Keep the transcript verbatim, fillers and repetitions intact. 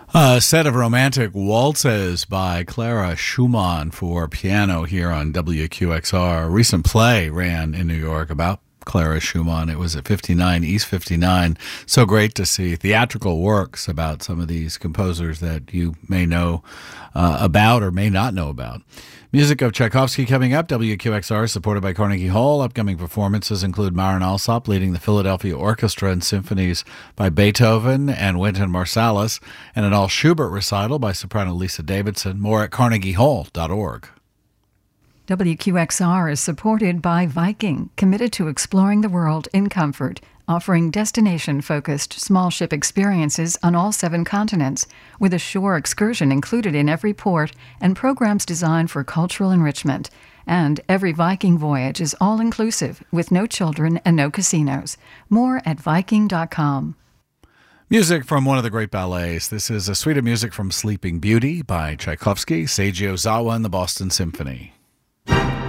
A set of romantic waltzes by Clara Schumann for piano here on W Q X R. A recent play ran in New York about Clara Schumann. It was at fifty-nine East fifty-nine. So great to see theatrical works about some of these composers that you may know uh, about or may not know about. Music of Tchaikovsky coming up. W Q X R is supported by Carnegie Hall. Upcoming performances include Marin Alsop leading the Philadelphia Orchestra and symphonies by Beethoven and Wynton Marsalis, and an all Schubert recital by soprano Lisa Davidson. More at carnegie hall dot org. W Q X R is supported by Viking, committed to exploring the world in comfort, offering destination-focused small ship experiences on all seven continents, with a shore excursion included in every port and programs designed for cultural enrichment. And every Viking voyage is all-inclusive, with no children and no casinos. More at viking dot com. Music from one of the great ballets. This is a suite of music from Sleeping Beauty by Tchaikovsky, Seiji Ozawa and the Boston Symphony.